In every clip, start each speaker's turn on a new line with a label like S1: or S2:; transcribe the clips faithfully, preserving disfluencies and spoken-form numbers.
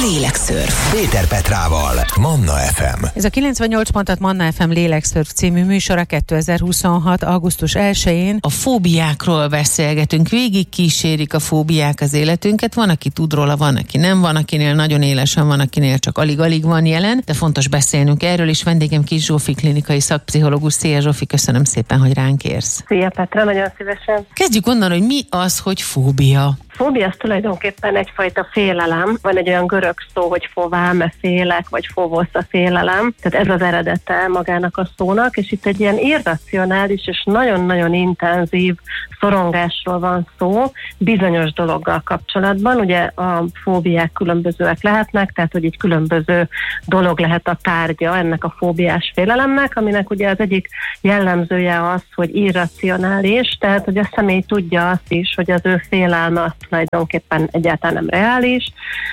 S1: Lélekszörf.
S2: Péter Petrával, Manna ef em.
S3: Ez a kilencvennyolc pont hat Manna ef em Lélekszörf című műsora kétezer-huszonhat. augusztus elsején a fóbiákról beszélgetünk. Végig kísérik a fóbiák az életünket. Van, aki tud róla, van, aki nem, van, akinél nagyon élesen, van, akinél csak alig-alig van jelen, de fontos beszélnünk erről is. Vendégem Kis Zsófi, klinikai szakpszichológus. Szia Zsófi, köszönöm szépen, hogy ránk érsz.
S4: Szia Petra, nagyon szívesen.
S3: Kezdjük onnan, hogy mi az, hogy fóbia.
S4: Fóbia az tulajdonképpen egyfajta félelem. Van egy olyan görög szó, hogy fovám, félek, vagy fovosz a félelem. Tehát ez az eredete magának a szónak, és itt egy ilyen irracionális és nagyon-nagyon intenzív szorongásról van szó bizonyos dologgal kapcsolatban. Ugye a fóbiák különbözőek lehetnek, tehát hogy egy különböző dolog lehet a tárgya ennek a fóbiás félelemnek, aminek ugye az egyik jellemzője az, hogy irracionális, tehát hogy a személy tudja azt is, hogy az ő félelme tulajdonképpen egyáltalán nem reális,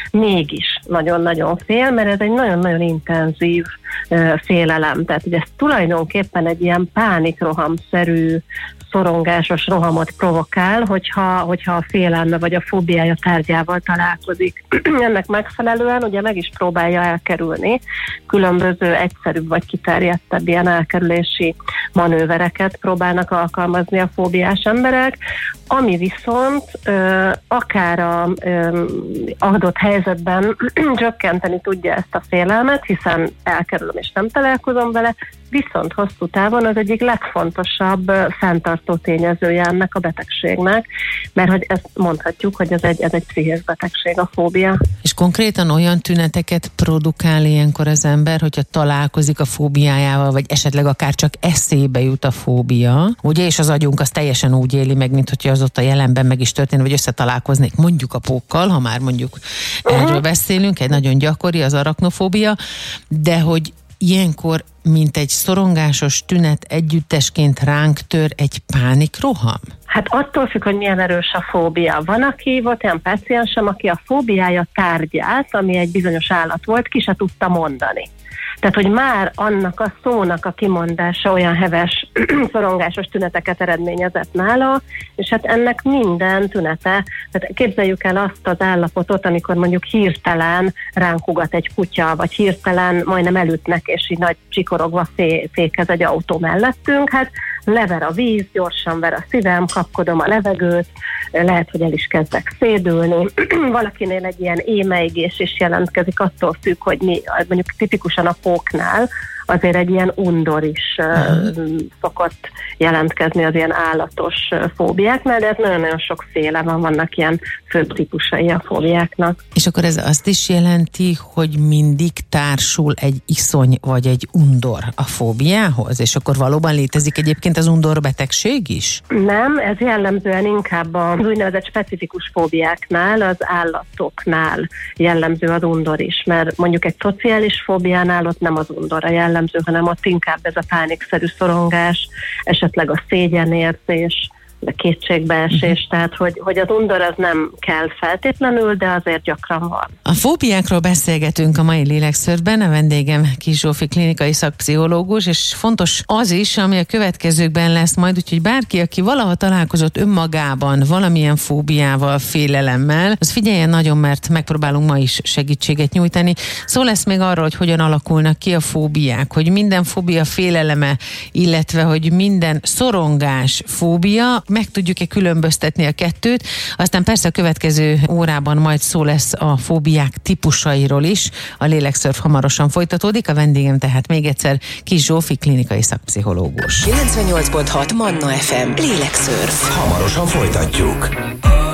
S4: mégis nagyon-nagyon fél, mert ez egy nagyon-nagyon intenzív uh, félelem. Tehát ugye ez tulajdonképpen egy ilyen pánikrohamszerű, szorongásos rohamot provokál, hogyha, hogyha a félelme vagy a fóbiája tárgyával találkozik. Ennek megfelelően ugye meg is próbálja elkerülni. Különböző egyszerűbb vagy kiterjedtebb ilyen elkerülési manővereket próbálnak alkalmazni a fóbiás emberek, ami viszont ö, akár a ö, adott helyzetben csökkenteni tudja ezt a félelmet, hiszen elkerülöm és nem találkozom vele, viszont hosszú távon az egyik legfontosabb fenntartó tényezője ennek a betegségnek, mert hogy ezt mondhatjuk, hogy ez egy, ez egy pszichés betegség, a fóbia.
S3: És konkrétan olyan tüneteket produkál ilyenkor az ember, hogyha találkozik a fóbiájával, vagy esetleg akár csak eszébe jut a fóbia, ugye, és az agyunk az teljesen úgy éli meg, mint hogyha az ott a jelenben meg is történne, vagy összetalálkoznék mondjuk a pókkal, ha már mondjuk uh-huh. erről beszélünk, egy nagyon gyakori az arachnofóbia, de hogy ilyenkor, mint egy szorongásos tünet együttesként ránk tör egy pánikroham?
S4: Hát attól függ, hogy milyen erős a fóbia. Van, aki volt olyan páciensem, aki a fóbiája tárgyát, ami egy bizonyos állat volt, ki se tudta mondani. Tehát, hogy már annak a szónak a kimondása olyan heves, szorongásos tüneteket eredményezett nála, és hát ennek minden tünete, tehát képzeljük el azt az állapotot, amikor mondjuk hirtelen ránk ugat egy kutya, vagy hirtelen majdnem elütnek, és így nagy csikorogva fé- fékez egy autó mellettünk, hát lever a víz, gyorsan ver a szívem, kapkodom a levegőt, lehet, hogy el is kezdek szédülni. Valakinél egy ilyen émeigés is jelentkezik, attól függ, hogy mi, mondjuk tipikusan a póknál azért egy ilyen undor is uh, szokott jelentkezni az ilyen állatos fóbiáknál, de ez nagyon-nagyon sokféle van, vannak ilyen főbb típusai a fóbiáknak.
S3: És akkor ez azt is jelenti, hogy mindig társul egy iszony vagy egy undor a fóbiához, és akkor valóban létezik egyébként az undorbetegség is?
S4: Nem, ez jellemzően inkább az úgynevezett specifikus fóbiáknál, az állatoknál jellemző az undor is, mert mondjuk egy szociális fóbiánál ott nem az undor a jellemző, hanem ott inkább ez a pánikszerű szorongás, esetleg a szégyenérzés, a kétségbeesés, uh-huh. tehát hogy, hogy az undor az nem kell feltétlenül, de azért gyakran van.
S3: A fóbiákról beszélgetünk a mai Lélekszörfben, a vendégem Kis Zsófi, klinikai szakpszichológus, és fontos az is, ami a következőkben lesz majd, úgyhogy bárki, aki valaha találkozott önmagában valamilyen fóbiával, félelemmel, az figyeljen nagyon, mert megpróbálunk ma is segítséget nyújtani. Szó lesz még arról, hogy hogyan alakulnak ki a fóbiák, hogy minden fóbia féleleme, illetve hogy minden szorongás fóbia, meg tudjuk-e különböztetni a kettőt, aztán persze a következő órában majd szó lesz a fóbiák típusairól is. A Lélekszörf hamarosan folytatódik, a vendégem tehát még egyszer Kis Zsófi, klinikai szakpszichológus.
S1: kilencvennyolc pont hat Manna ef em Lélekszörf.
S2: Hamarosan folytatjuk.